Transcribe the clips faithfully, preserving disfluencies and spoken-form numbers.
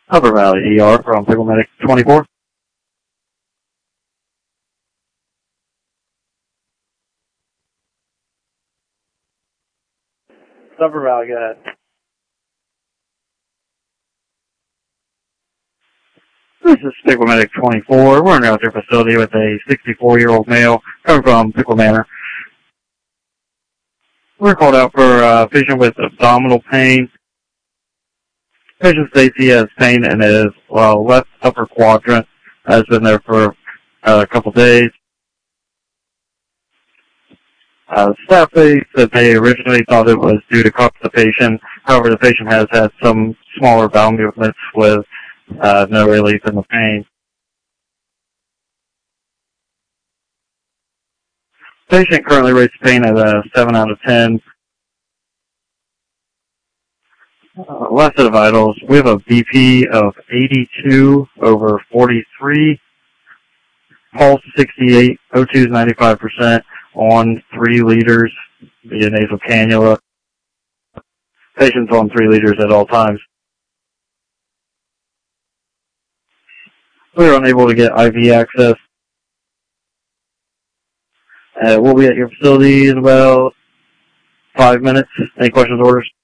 Upper Valley E R from Pickle Medic twenty-four. Upper Valley, go ahead. This is Pickle Medic twenty-four. We're in an outdoor facility with a sixty-four-year-old male coming from Pickle Manor. We're called out for a patient with abdominal pain. Patient states he has pain in his uh, left upper quadrant. Has been there for uh, a couple days. Uh, staff states that they originally thought it was due to constipation. However, the patient has had some smaller bowel movements with uh, no relief in the pain. Patient currently rates pain at a seven out of ten. Uh, last set of vitals, we have a B P of eighty-two over forty-three, pulse sixty-eight, O two is ninety-five percent, on three liters via nasal cannula. Patient's on three liters at all times. We were unable to get I V access. Uh, we'll be at your facility in about five minutes. Any questions or orders?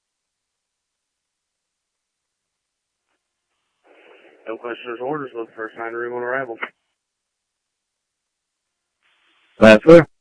No questions or orders. Look for assigned room on arrival. That's clear.